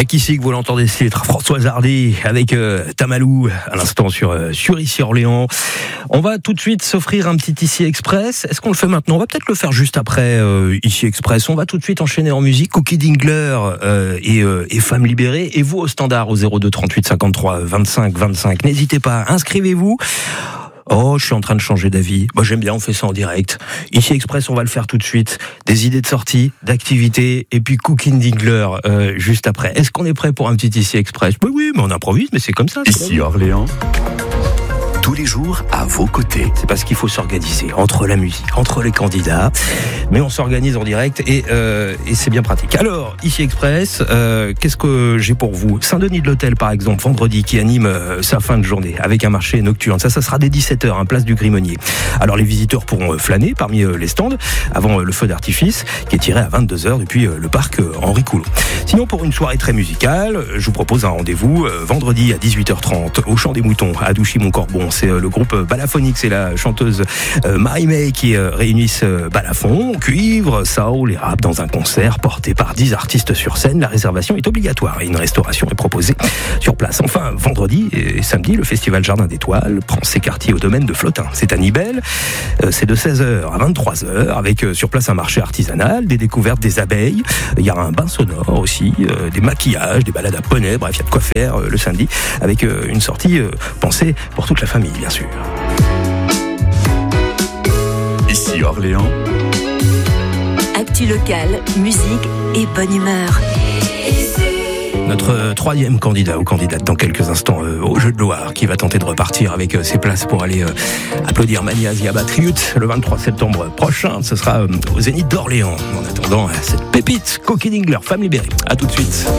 musique ici que vous l'entendez, c'est Françoise Hardy avec Tamalou à l'instant sur Ici Orléans. On va tout de suite s'offrir un petit Ici Express. Est-ce qu'on le fait maintenant? On va peut-être le faire juste après Ici Express. On va tout de suite enchaîner en musique. Cookie Dingler et Femmes Libérées. Et vous au standard au 02 38 53 25 25. N'hésitez pas, inscrivez-vous. Oh, je suis en train de changer d'avis. Moi, j'aime bien, on fait ça en direct. Ici Express, on va le faire tout de suite. Des idées de sortie, d'activités, et puis Cookie Dingler juste après. Est-ce qu'on est prêt pour un petit Ici Express? Oui, mais on improvise, mais c'est comme ça. Ici Orléans. Tous les jours à vos côtés. C'est parce qu'il faut s'organiser entre la musique, entre les candidats, mais on s'organise en direct et c'est bien pratique. Alors, Ici Express, qu'est-ce que j'ai pour vous? Saint-Denis de l'Hôtel, par exemple, vendredi, qui anime sa fin de journée avec un marché nocturne. Ça sera dès 17h, place du Grimonier. Alors, les visiteurs pourront flâner parmi les stands avant le feu d'artifice qui est tiré à 22h depuis le parc Henri Coulon. Sinon, pour une soirée très musicale, je vous propose un rendez-vous vendredi à 18h30 au Champ des Moutons à Douchy-Montcorbon. C'est le groupe Balaphonique, c'est la chanteuse Marie-May qui réunissent balafon, cuivre, soul et rap dans un concert porté par 10 artistes sur scène. La réservation est obligatoire et une restauration est proposée sur place. Enfin, vendredi et samedi, le festival Jardin d'Étoiles prend ses quartiers au domaine de Flotin. C'est à Nibelles, c'est de 16h à 23h avec sur place un marché artisanal, des découvertes des abeilles, il y a un bain sonore aussi, des maquillages, des balades à poney, bref, il y a de quoi faire le samedi avec une sortie pensée pour toute la famille. Bien sûr. Ici Orléans. Actu locale, musique et bonne humeur. Notre troisième candidat ou candidate dans quelques instants au Jeu de Loire qui va tenter de repartir avec ses places pour aller applaudir Mania Ziaba Tribute le 23 septembre prochain. Ce sera au Zénith d'Orléans. En attendant, cette pépite, Cookie Dingler, Femmes Libérées. À tout de suite.